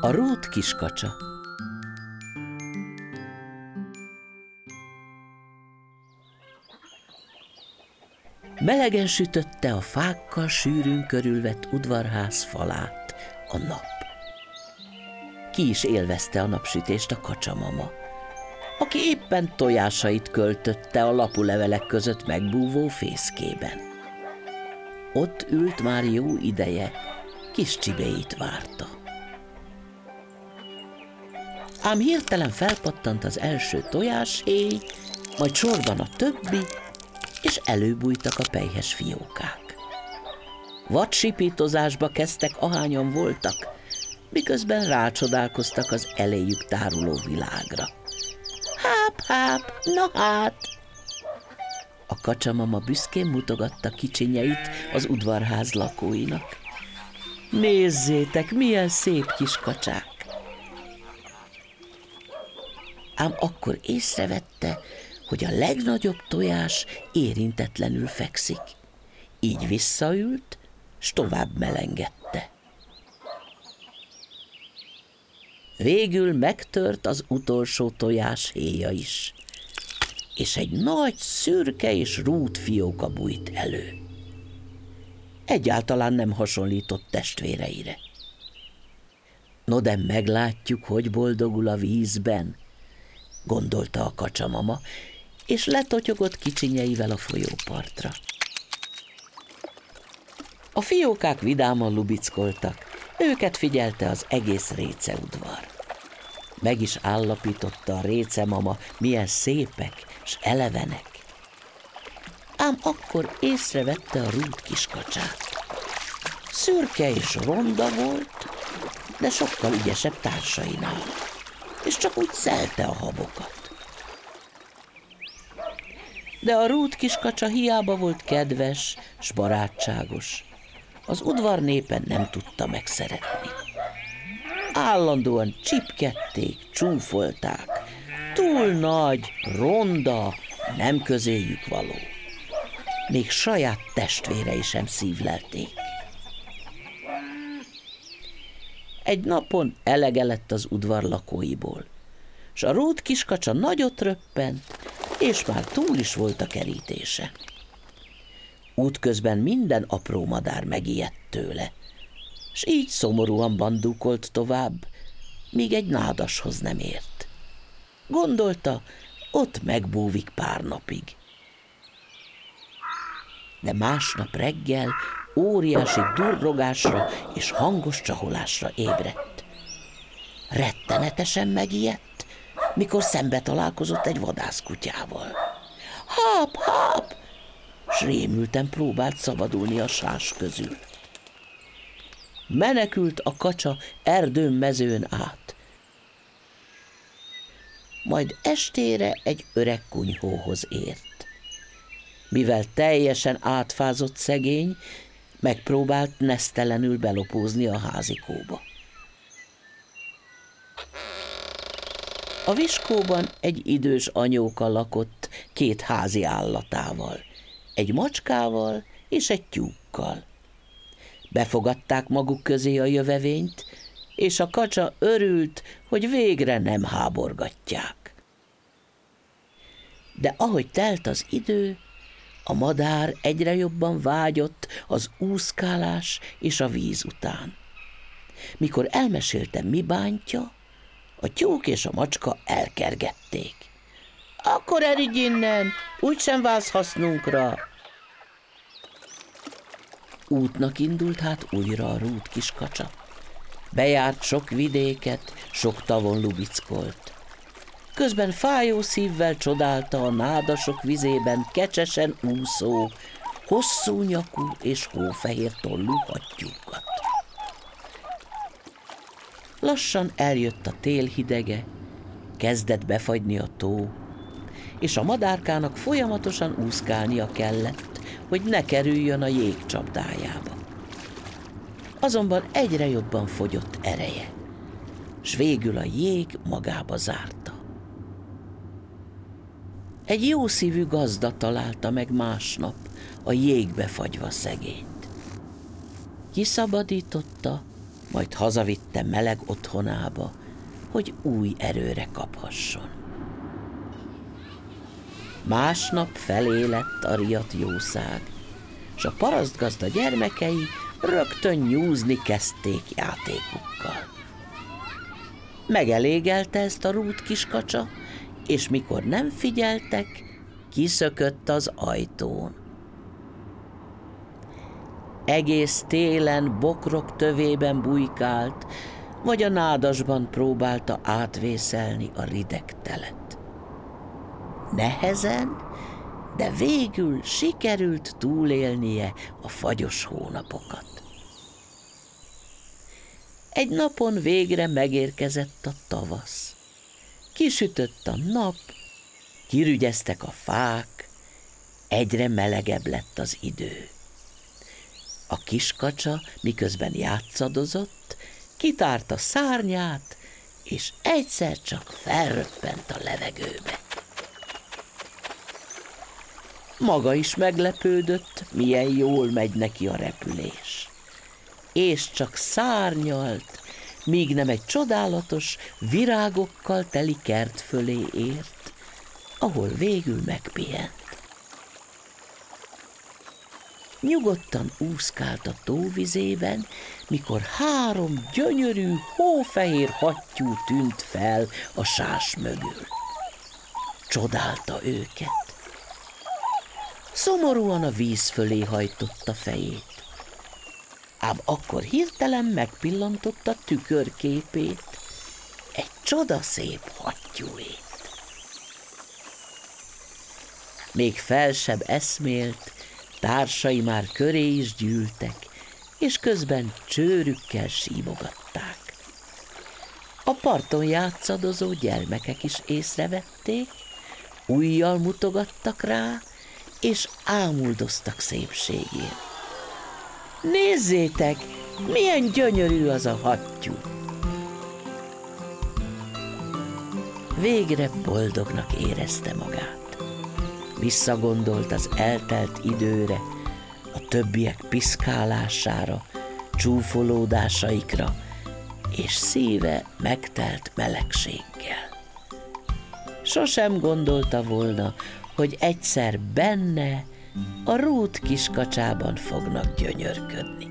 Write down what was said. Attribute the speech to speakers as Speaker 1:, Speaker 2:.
Speaker 1: A Rút kiskacsa. Melegen sütötte a fákkal sűrűn körülvett udvarház falát a nap. Ki is élvezte a napsütést a kacsamama, aki éppen tojásait költötte a lapulevelek között megbúvó fészkében. Ott ült már jó ideje, kis csibéit várta. Ám hirtelen felpattant az első tojáshéj, majd sorban a többi, és előbújtak a pelyhes fiókák. Vadsipítozásba kezdtek, ahányan voltak, miközben rácsodálkoztak az eléjük táruló világra. Háp, háp, na hát! A kacsamama büszkén mutogatta kicsinyeit az udvarház lakóinak. Nézzétek, milyen szép kis kacsák! Ám akkor észrevette, hogy a legnagyobb tojás érintetlenül fekszik. Így visszaült, s tovább melengedte. Végül megtört az utolsó tojás héja is, és egy nagy szürke és rút fióka bújt elő. Egyáltalán nem hasonlított testvéreire. No, de meglátjuk, hogy boldogul a vízben, gondolta a kacsamama, és letotyogott kicsinyeivel a folyópartra. A fiókák vidáman lubickoltak, őket figyelte az egész réceudvar. Meg is állapította a récemama, milyen szépek s elevenek. Ám akkor észrevette a Rút kiskacsát. Szürke és ronda volt, de sokkal ügyesebb társainál, és csak úgy szelte a habokat. De a Rút kiskacsa hiába volt kedves s barátságos, az udvar népe nem tudta megszeretni. Állandóan csipkedték, csúfolták, túl nagy, ronda, nem közéjük való. Még saját testvérei sem szívlelték. Egy napon elege lett az udvar lakóiból, s a Rút kiskacsa nagyot röppent, és már túl is volt a kerítése. Útközben minden apró madár megijedt tőle, s így szomorúan bandúkolt tovább, míg egy nádashoz nem ért. Gondolta, ott megbúvik pár napig. De másnap reggel óriási durrogásra és hangos csaholásra ébredt. Rettenetesen megijedt, mikor szembe találkozott egy vadászkutyával. Háp, háp! S rémülten próbált szabadulni a sás közül. Menekült a kacsa erdőn mezőn át. Majd estére egy öreg kunyhóhoz ért. Mivel teljesen átfázott szegény, megpróbált nesztelenül belopózni a házikóba. A viskóban egy idős anyóka lakott 2 házi állatával, egy macskával és egy tyúkkal. Befogadták maguk közé a jövevényt, és a kacsa örült, hogy végre nem háborgatják. De ahogy telt az idő, a madár egyre jobban vágyott az úszkálás és a víz után. Mikor elmesélte, mi bántja, a tyúk és a macska elkergették. Akkor eridj innen, úgysem válsz hasznunkra. Útnak indult hát újra a Rút kiskacsa. Bejárt sok vidéket, sok tavon lubickolt. Közben fájó szívvel csodálta a nádasok vizében kecsesen úszó, hosszú nyakú és hófehér tollú hattyúkat. Lassan eljött a tél hidege, kezdett befagyni a tó, és a madárkának folyamatosan úszkálnia kellett, hogy ne kerüljön a jég csapdájába. Azonban egyre jobban fogyott ereje, s végül a jég magába zárta. Egy jószívű gazda találta meg másnap a jégbe fagyva szegényt. Kiszabadította, majd hazavitte meleg otthonába, hogy új erőre kaphasson. Másnap felé lett a riadt jószág, s a parasztgazda gyermekei rögtön nyúzni kezdték játékukkal. Megelégelte ezt a rút kiskacsa, és mikor nem figyeltek, kiszökött az ajtón. Egész télen bokrok tövében bujkált, vagy a nádasban próbálta átvészelni a rideg telet. Nehezen, de végül sikerült túlélnie a fagyos hónapokat. Egy napon végre megérkezett a tavasz. Kisütött a nap, kirügyeztek a fák, egyre melegebb lett az idő. A kiskacsa, miközben játszadozott, kitárta szárnyát, és egyszer csak felröppent a levegőbe. Maga is meglepődött, milyen jól megy neki a repülés. És csak szárnyalt, míg nem egy csodálatos, virágokkal teli kert fölé ért, ahol végül megpihent. Nyugodtan úszkált a tóvizében, mikor 3 gyönyörű, hófehér hattyú tűnt fel a sás mögül. Csodálta őket. Szomorúan a víz fölé hajtotta fejét. Ám akkor hirtelen megpillantotta tükörképét, egy csodaszép hattyúét. Még fel sem eszmélt, társai már köré is gyűltek, és közben csőrükkel símogatták. A parton játszadozó gyermekek is észrevették, ujjal mutogattak rá, és ámuldoztak szépségén. Nézzétek, milyen gyönyörű az a hattyú! Végre boldognak érezte magát. Visszagondolt az eltelt időre, a többiek piszkálására, csúfolódásaikra, és szíve megtelt melegséggel. Sosem gondolta volna, hogy egyszer benne, a rút kiskacsában fognak gyönyörködni.